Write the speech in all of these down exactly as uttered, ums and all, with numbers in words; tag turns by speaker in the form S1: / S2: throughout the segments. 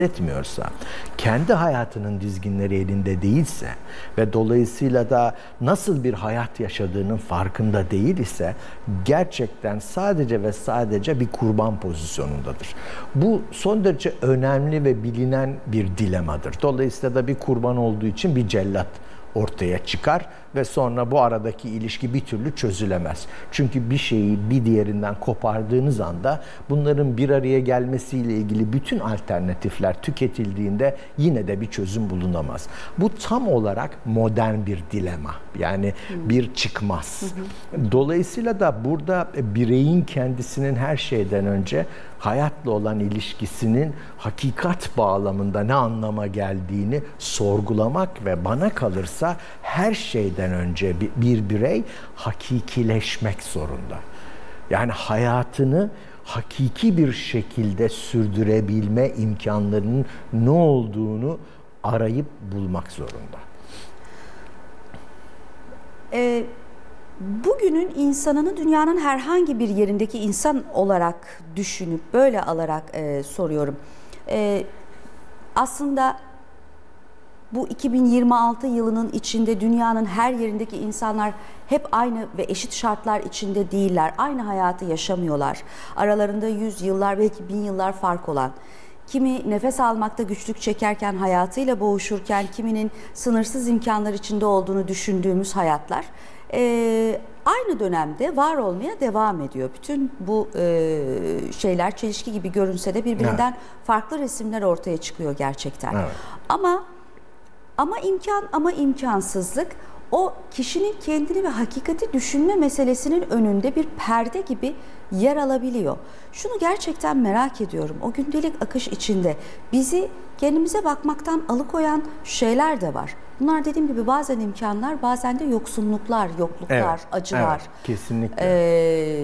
S1: etmiyorsa, kendi hayatının dizginleri elinde değilse ve dolayısıyla da nasıl bir hayat yaşadığının farkında değil ise gerçekten sadece ve sadece bir kurban pozisyonundadır. Bu son derece önemli ve bilinen bir dilemadır. Dolayısıyla da bir kurban olduğu için bir cellat ortaya çıkar ve sonra bu aradaki ilişki bir türlü çözülemez. Çünkü bir şeyi bir diğerinden kopardığınız anda bunların bir araya gelmesiyle ilgili bütün alternatifler tüketildiğinde yine de bir çözüm bulunamaz. Bu tam olarak modern bir dilema. Yani hmm. bir çıkmaz. Hmm. Dolayısıyla da burada bireyin kendisinin her şeyden önce hayatla olan ilişkisinin hakikat bağlamında ne anlama geldiğini sorgulamak ve bana kalırsa her şeyden önce bir birey hakikileşmek zorunda. Yani hayatını hakiki bir şekilde sürdürebilme imkanlarının ne olduğunu arayıp bulmak zorunda.
S2: Ee, bugünün insanını dünyanın herhangi bir yerindeki insan olarak düşünüp böyle alarak e, soruyorum. E, aslında bu iki bin yirmi altı yılının içinde dünyanın her yerindeki insanlar hep aynı ve eşit şartlar içinde değiller. Aynı hayatı yaşamıyorlar. Aralarında yüz yıllar belki bin yıllar fark olan. Kimi nefes almakta güçlük çekerken hayatıyla boğuşurken kiminin sınırsız imkanlar içinde olduğunu düşündüğümüz hayatlar e, aynı dönemde var olmaya devam ediyor. Bütün bu e, şeyler çelişki gibi görünse de birbirinden evet. farklı resimler ortaya çıkıyor gerçekten. Evet. Ama Ama imkan ama imkansızlık o kişinin kendini ve hakikati düşünme meselesinin önünde bir perde gibi yer alabiliyor. Şunu gerçekten merak ediyorum. O gündelik akış içinde bizi kendimize bakmaktan alıkoyan şeyler de var. Bunlar dediğim gibi bazen imkanlar, bazen de yoksunluklar, yokluklar,
S1: evet,
S2: acılar.
S1: Evet, kesinlikle.
S2: Ee,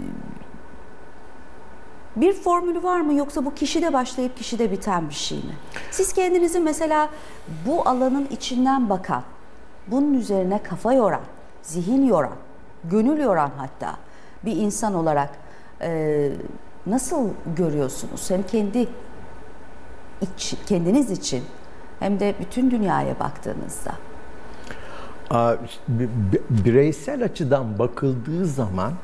S2: Bir formülü var mı yoksa bu kişide başlayıp kişide biten bir şey mi? Siz kendinizi mesela bu alanın içinden bakan, bunun üzerine kafa yoran, zihin yoran, gönül yoran hatta bir insan olarak e, nasıl görüyorsunuz? Hem kendi iç, kendiniz için hem de bütün dünyaya baktığınızda.
S1: Bireysel açıdan bakıldığı zaman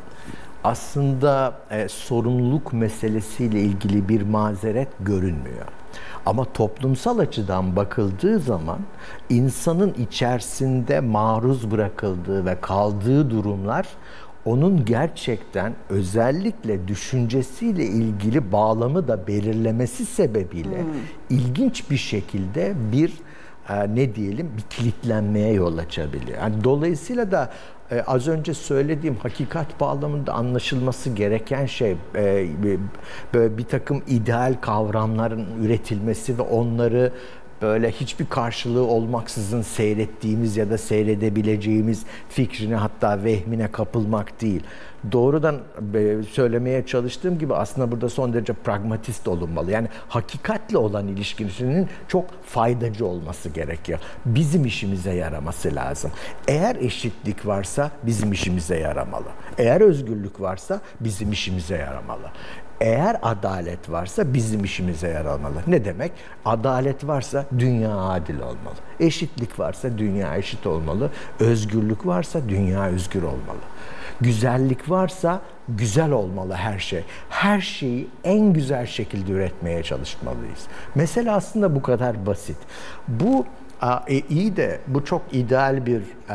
S1: aslında e, sorumluluk meselesiyle ilgili bir mazeret görünmüyor. Ama toplumsal açıdan bakıldığı zaman insanın içerisinde maruz bırakıldığı ve kaldığı durumlar onun gerçekten özellikle düşüncesiyle ilgili bağlamı da belirlemesi sebebiyle hmm. ilginç bir şekilde bir e, ne diyelim bir kilitlenmeye yol açabiliyor. Yani dolayısıyla da Ee, az önce söylediğim hakikat bağlamında anlaşılması gereken şey e, böyle bir takım ideal kavramların üretilmesi ve onları böyle hiçbir karşılığı olmaksızın seyrettiğimiz ya da seyredebileceğimiz fikrine hatta vehmine kapılmak değil. Doğrudan söylemeye çalıştığım gibi aslında burada son derece pragmatist olunmalı. Yani hakikatle olan ilişkisinin çok faydacı olması gerekiyor. Bizim işimize yaraması lazım. Eğer eşitlik varsa bizim işimize yaramalı. Eğer özgürlük varsa bizim işimize yaramalı. Eğer adalet varsa bizim işimize yaramalı. Ne demek? Adalet varsa dünya adil olmalı. Eşitlik varsa dünya eşit olmalı. Özgürlük varsa dünya özgür olmalı. Güzellik varsa güzel olmalı her şey. Her şeyi en güzel şekilde üretmeye çalışmalıyız. Mesele aslında bu kadar basit. Bu e, iyi de bu çok ideal bir e,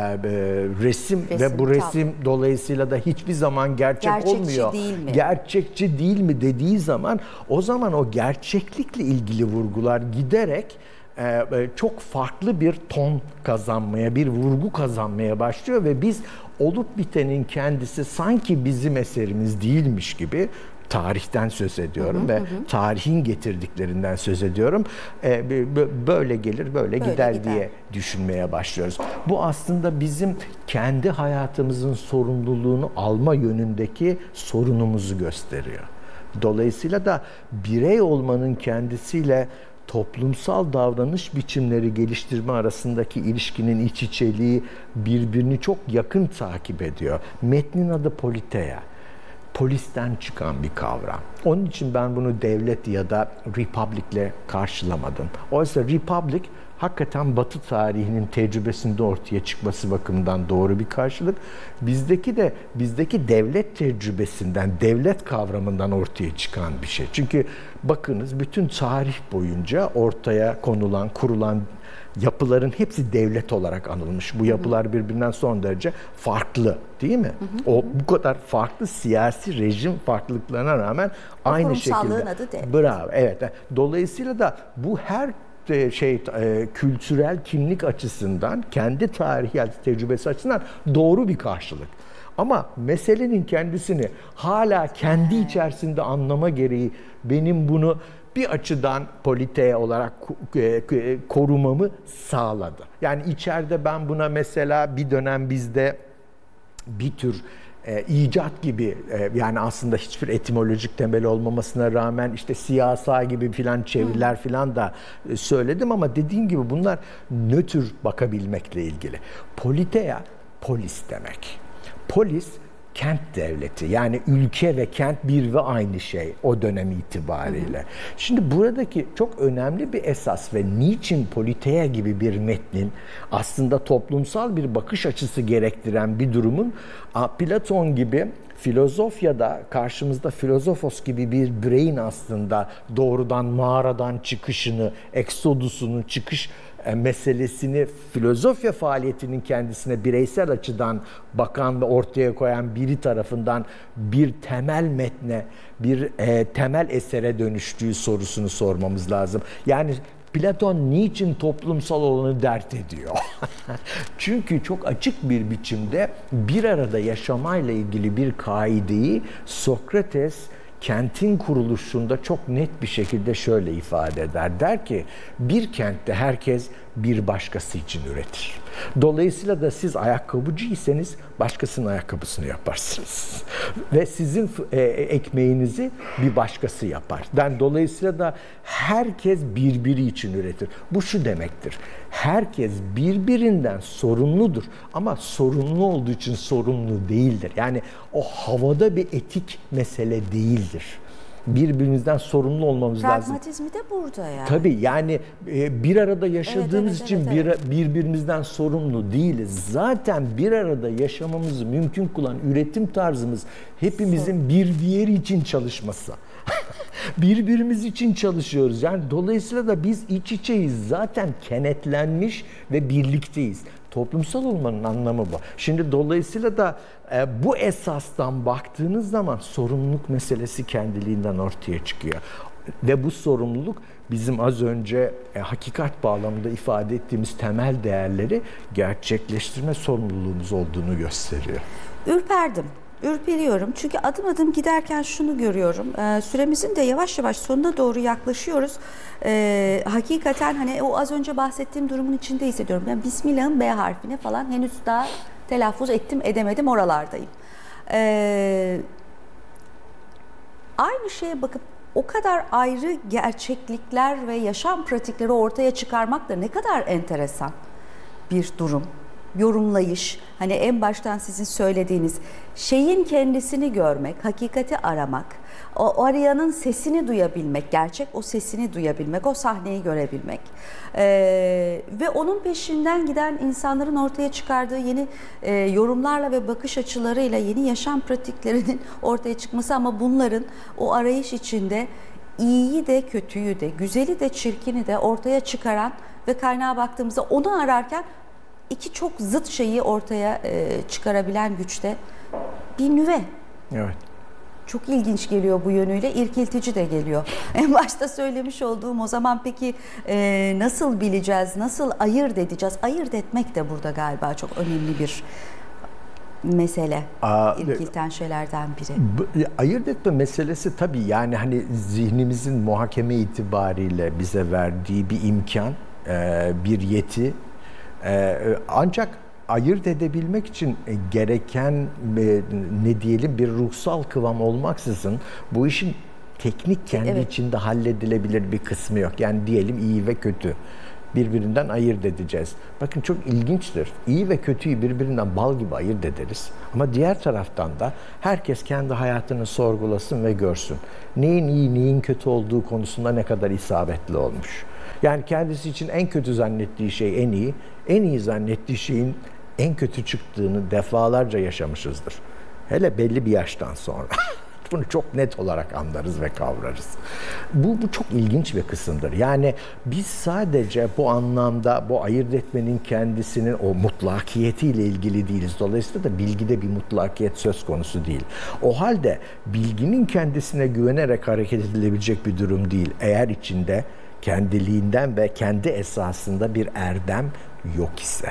S1: resim, resim ve bu resim tabii. dolayısıyla da hiçbir zaman gerçek
S2: Gerçekçi
S1: olmuyor.
S2: Değil mi?
S1: Gerçekçi değil mi dediği zaman o zaman o gerçeklikle ilgili vurgular giderek e, çok farklı bir ton kazanmaya, bir vurgu kazanmaya başlıyor ve biz olup bitenin kendisi sanki bizim eserimiz değilmiş gibi tarihten söz ediyorum hı hı, ve hı. tarihin getirdiklerinden söz ediyorum. Ee, böyle gelir, böyle, böyle gider, gider diye düşünmeye başlıyoruz. Bu aslında bizim kendi hayatımızın sorumluluğunu alma yönündeki sorunumuzu gösteriyor. Dolayısıyla da birey olmanın kendisiyle toplumsal davranış biçimleri geliştirme arasındaki ilişkinin iç içeliği birbirini çok yakın takip ediyor. Metnin adı Politeia. polisten çıkan bir kavram. Onun için ben bunu devlet ya da republic'le karşılamadım. Oysa republic hakikaten Batı tarihinin tecrübesinde ortaya çıkması bakımından doğru bir karşılık. Bizdeki de bizdeki devlet tecrübesinden, devlet kavramından ortaya çıkan bir şey. Çünkü bakınız bütün tarih boyunca ortaya konulan, kurulan yapıların hepsi devlet olarak anılmış. Bu yapılar birbirinden son derece farklı, değil mi? Hı hı. O bu kadar farklı siyasi rejim farklılıklarına rağmen o aynı şekilde.
S2: Adı devlet.
S1: Bravo. Evet. Dolayısıyla da bu her şey e, kültürel kimlik açısından, kendi tarihi tecrübesi açısından doğru bir karşılık. Ama meselenin kendisini hala kendi içerisinde anlama gereği benim bunu bir açıdan polite olarak korumamı sağladı. Yani içeride ben buna mesela bir dönem bizde bir tür e, icat gibi e, yani aslında hiçbir etimolojik temeli olmamasına rağmen işte siyasa gibi filan çeviriler filan da e, söyledim ama dediğim gibi bunlar nötr bakabilmekle ilgili. Politeia polis demek. Polis kent devleti, yani ülke ve kent bir ve aynı şey o dönem itibariyle. Hı hı. Şimdi buradaki çok önemli bir esas ve niçin politeia gibi bir metnin aslında toplumsal bir bakış açısı gerektiren bir durumun Platon gibi filozofyada karşımızda filozofos gibi bir bireyin aslında doğrudan mağaradan çıkışını, eksodusunu, çıkış meselesini filozofya faaliyetinin kendisine bireysel açıdan bakan ve ortaya koyan biri tarafından bir temel metne, bir e, temel esere dönüştüğü sorusunu sormamız lazım. Yani Platon niçin toplumsal olanı dert ediyor? Çünkü çok açık bir biçimde bir arada yaşamayla ilgili bir kaideyi Sokrates kentin kuruluşunda çok net bir şekilde şöyle ifade eder. Der ki bir kentte herkes bir başkası için üretir. Dolayısıyla da siz ayakkabıcıysanız başkasının ayakkabısını yaparsınız. Ve sizin e, ekmeğinizi bir başkası yapar. Yani dolayısıyla da herkes birbiri için üretir. Bu şu demektir. Herkes birbirinden sorumludur ama sorumlu olduğu için sorumlu değildir. Yani o havada bir etik mesele değildir. Birbirimizden sorumlu olmamız
S2: Pragmatizmi
S1: lazım.
S2: Pragmatizmi de burada yani.
S1: Tabii yani bir arada yaşadığımız
S2: evet, evet,
S1: için
S2: evet, evet.
S1: Bir, birbirimizden sorumlu değiliz. Zaten bir arada yaşamamızı mümkün kılan üretim tarzımız hepimizin bir diğeri için çalışması. Birbirimiz için çalışıyoruz. Yani dolayısıyla da biz iç içeyiz. Zaten kenetlenmiş ve birlikteyiz. Toplumsal olmanın anlamı bu. Şimdi dolayısıyla da e, bu esastan baktığınız zaman sorumluluk meselesi kendiliğinden ortaya çıkıyor. Ve bu sorumluluk bizim az önce e, hakikat bağlamında ifade ettiğimiz temel değerleri gerçekleştirme sorumluluğumuz olduğunu gösteriyor.
S2: Ürperdim. Ürperiyorum. Çünkü adım adım giderken şunu görüyorum. Ee, süremizin de yavaş yavaş sonuna doğru yaklaşıyoruz. Ee, hakikaten hani o az önce bahsettiğim durumun içinde hissediyorum. Yani Bismillah'ın B harfine falan henüz daha telaffuz ettim edemedim oralardayım. Ee, aynı şeye bakıp o kadar ayrı gerçeklikler ve yaşam pratikleri ortaya çıkarmak da ne kadar enteresan bir durum. Yorumlayış, hani en baştan sizin söylediğiniz şeyin kendisini görmek, hakikati aramak, o arayanın sesini duyabilmek, gerçek o sesini duyabilmek, o sahneyi görebilmek ee, ve onun peşinden giden insanların ortaya çıkardığı yeni e, yorumlarla ve bakış açılarıyla yeni yaşam pratiklerinin ortaya çıkması, ama bunların o arayış içinde iyiyi de kötüyü de, güzeli de çirkini de ortaya çıkaran ve kaynağa baktığımızda onu ararken İki çok zıt şeyi ortaya e, çıkarabilen güçte bir nüve.
S1: Evet.
S2: Çok ilginç geliyor bu yönüyle, irkiltici de geliyor. En başta söylemiş olduğum o zaman peki e, nasıl bileceğiz, nasıl ayırt edeceğiz? Ayırt etmek de burada galiba çok önemli bir mesele. Aa, irkilten şeylerden biri.
S1: Ayırt etme meselesi tabii yani hani zihnimizin muhakeme itibariyle bize verdiği bir imkan, bir yeti. Ee, ancak ayırt edebilmek için gereken e, ne diyelim bir ruhsal kıvam olmaksızın bu işin teknik kendi evet. içinde halledilebilir bir kısmı yok. Yani diyelim iyi ve kötü. birbirinden ayırt edeceğiz. Bakın çok ilginçtir. İyi ve kötüyü birbirinden bal gibi ayırt ederiz. Ama diğer taraftan da herkes kendi hayatını sorgulasın ve görsün. Neyin iyi, neyin kötü olduğu konusunda ne kadar isabetli olmuş. Yani kendisi için en kötü zannettiği şey en iyi, en iyi zannettiği şeyin en kötü çıktığını defalarca yaşamışızdır. Hele belli bir yaştan sonra. Bunu çok net olarak anlarız ve kavrarız. Bu, bu çok ilginç bir kısımdır. Yani biz sadece bu anlamda bu ayırt etmenin kendisinin o mutlakiyetiyle ilgili değiliz. Dolayısıyla da bilgide bir mutlakiyet söz konusu değil. O halde bilginin kendisine güvenerek hareket edilebilecek bir durum değil. Eğer içinde kendiliğinden ve kendi esasında bir erdem yok ise.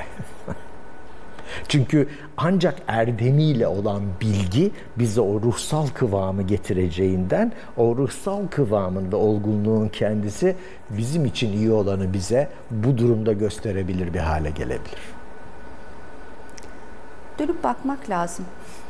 S1: Çünkü ancak erdemiyle olan bilgi bize o ruhsal kıvamı getireceğinden o ruhsal kıvamın ve olgunluğun kendisi bizim için iyi olanı bize bu durumda gösterebilir bir hale gelebilir.
S2: Dönüp bakmak lazım.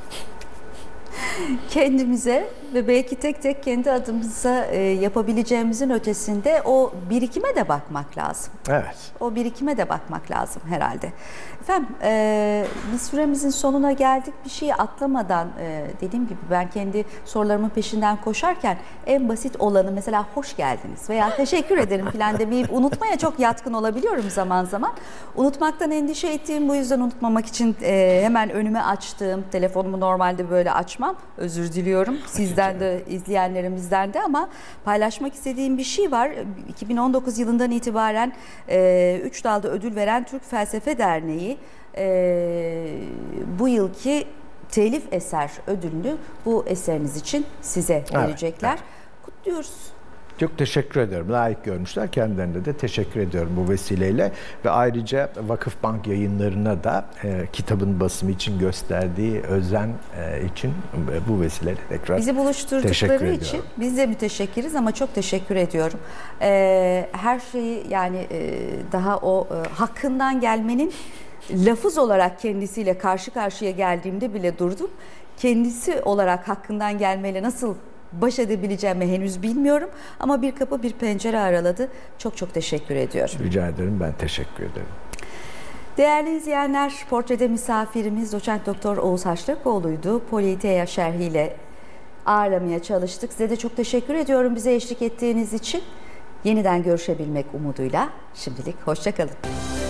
S2: Kendimize ve belki tek tek kendi adımıza e, yapabileceğimizin ötesinde o birikime de bakmak lazım.
S1: Evet.
S2: O birikime de bakmak lazım herhalde. Efendim e, biz süremizin sonuna geldik. Bir şeyi atlamadan e, dediğim gibi ben kendi sorularımın peşinden koşarken en basit olanı mesela hoş geldiniz veya teşekkür ederim falan demeyip unutmaya çok yatkın olabiliyorum zaman zaman. Unutmaktan endişe ettiğim, bu yüzden unutmamak için e, hemen önüme açtığım, telefonumu normalde böyle açmam. Özür diliyorum sizden de, izleyenlerimizden de, ama paylaşmak istediğim bir şey var. iki bin on dokuz yılından itibaren e, üç dalda ödül veren Türk Felsefe Derneği e, bu yılki telif eser ödülünü bu eseriniz için size verecekler. Evet, evet. Kutluyoruz.
S1: Çok teşekkür ederim. Layık görmüşler. Kendilerine de teşekkür ediyorum bu vesileyle. Ve ayrıca Vakıfbank Yayınları'na da e, kitabın basımı için gösterdiği özen e, için e, bu vesileyle tekrar
S2: bizi buluşturdukları için biz de müteşekkiriz, ama çok teşekkür ediyorum. E, her şeyi yani e, daha o e, hakkından gelmenin lafız olarak kendisiyle karşı karşıya geldiğimde bile durdum. Kendisi olarak hakkından gelmeyle nasıl baş edebileceğimi henüz bilmiyorum, ama bir kapı bir pencere araladı. Çok çok teşekkür ediyorum.
S1: Rica ederim, ben teşekkür ederim.
S2: Değerli izleyenler, portrede misafirimiz Doçent Doktor Oğuz Haşlakoğlu'ydu. Politeia şerhiyle ağırlamaya çalıştık. Size de çok teşekkür ediyorum bize eşlik ettiğiniz için. Yeniden görüşebilmek umuduyla şimdilik hoşça kalın.